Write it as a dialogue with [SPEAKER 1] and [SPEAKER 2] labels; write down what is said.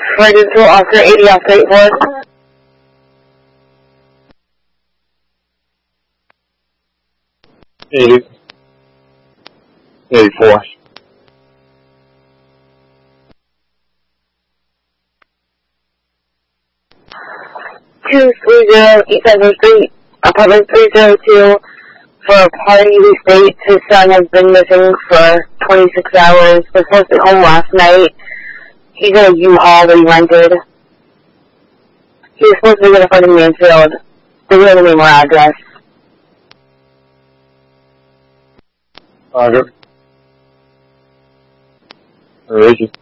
[SPEAKER 1] Ready to offer 80 off 84.
[SPEAKER 2] 80. 84.
[SPEAKER 1] 230 East Edward Street, apartment 302. For a party, we state his son has been missing for 26 hours. Was supposed to be home last night. He's in a U-Haul that he rented. He was supposed to be in a friend in Mansfield. They gave him more address.
[SPEAKER 2] Roger. Where is he?